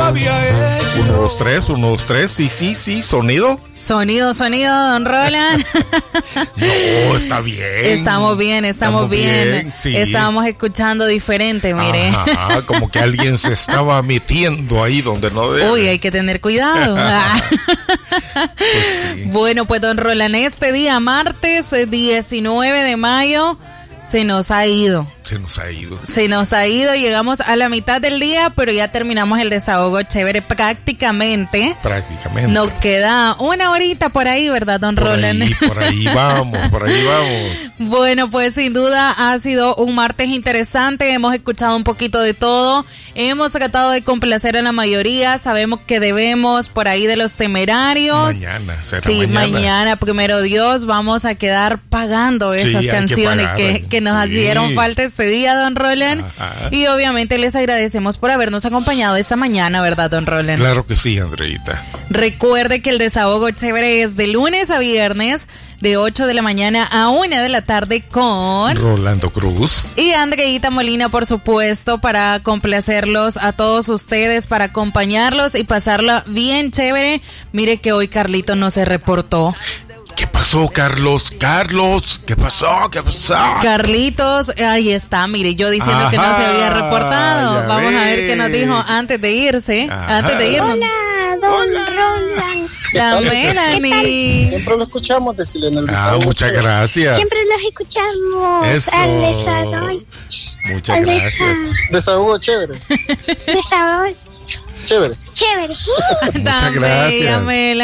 había hecho. 1, 2, 3, sí, sonido. Sonido, don Roland. No, está bien. Estamos bien. Sí. Estábamos escuchando diferente, mire. Ajá, como que alguien se estaba metiendo ahí donde no debe. Uy, hay que tener cuidado. Pues sí. Bueno, pues don Roland, este día, martes 19 de mayo, se nos ha ido. Se nos ha ido, llegamos a la mitad del día, pero ya terminamos el desahogo chévere prácticamente. Nos queda una horita por ahí, ¿verdad, don Roland? Por ahí vamos. Bueno, pues sin duda ha sido un martes interesante, hemos escuchado un poquito de todo. Hemos tratado de complacer a la mayoría. Sabemos que debemos por ahí de los Temerarios. Mañana, primero Dios, vamos a quedar pagando esas canciones que nos hicieron falta este día, don Roland. Ajá. Y obviamente les agradecemos por habernos acompañado esta mañana, ¿verdad, don Roland? Claro que sí, Andreita. Recuerde que el desahogo chévere es de lunes a viernes, de 8 de la mañana a 1 de la tarde con Rolando Cruz y Andreita Molina, por supuesto, para complacerlos a todos ustedes, para acompañarlos y pasarla bien chévere. Mire que hoy Carlito no se reportó. ¿Qué pasó, Carlos? ¿Qué pasó? Carlitos, ahí está, mire, yo diciendo que no se había reportado. Vamos a ver qué nos dijo antes de irse. Antes de irnos. Hola, don Roland. La Melanie. Siempre lo escuchamos, decirle en el desahogo. Muchas gracias. Siempre los escuchamos. Eso. Muchas gracias. Desahogo chévere. Desahogo chévere. Muchas gracias.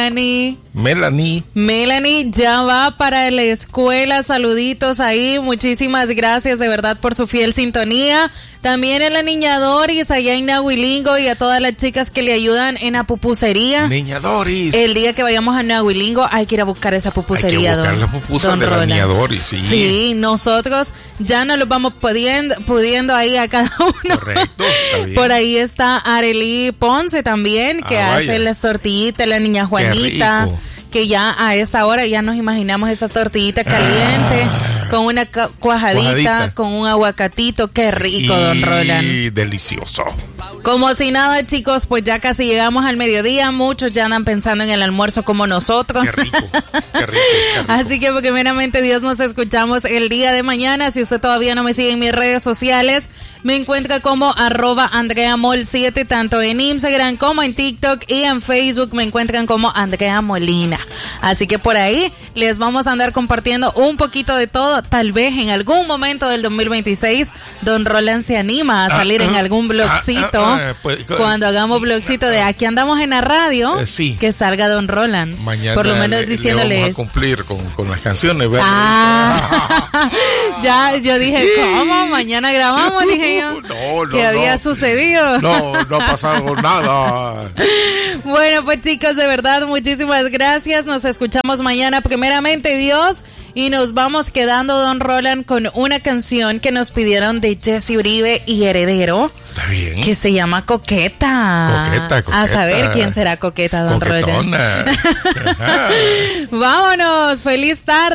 Melanie ya va para la escuela. Saluditos ahí. Muchísimas gracias de verdad por su fiel sintonía. También a la niña Doris allá en Nahuilingo y a todas las chicas que le ayudan en la pupusería. Niña Doris. El día que vayamos a Nahuilingo hay que ir a buscar esa pupusería. Hay que buscar la pupusa de la niña Doris, sí. Sí, nosotros ya no los vamos pudiendo ahí a cada uno. Correcto, está bien. Por ahí está Arely Ponce también, que hace las tortillitas, la niña Juanita. Que ya a esta hora ya nos imaginamos esa tortillita caliente con una cuajadita, con un aguacatito. Qué rico, don Roland. Sí, delicioso. Como si nada, chicos, pues ya casi llegamos al mediodía. Muchos ya andan pensando en el almuerzo como nosotros. Qué rico. Así que primeramente Dios, nos escuchamos el día de mañana. Si usted todavía no me sigue en mis redes sociales, me encuentra como @AndreaMol7, tanto en Instagram como en TikTok, y en Facebook me encuentran como Andrea Molina. Así que por ahí les vamos a andar compartiendo un poquito de todo. Tal vez en algún momento del 2026 don Roland se anima a salir en algún blogcito. Cuando hagamos blogcito de aquí andamos en la radio, que salga don Roland. Mañana por lo menos diciéndole vamos a cumplir con las canciones, ¿verdad? Ya, yo dije, ¿cómo? Mañana grabamos, dije yo. No, ¿Qué había sucedido? No ha pasado nada. Bueno, pues chicos, de verdad, muchísimas gracias. Nos escuchamos mañana, primeramente Dios. Y nos vamos quedando, don Roland, con una canción que nos pidieron de Jesse Uribe y Heredero. Está bien. Que se llama Coqueta. A saber quién será Coqueta, don Roland. Vámonos, feliz tarde.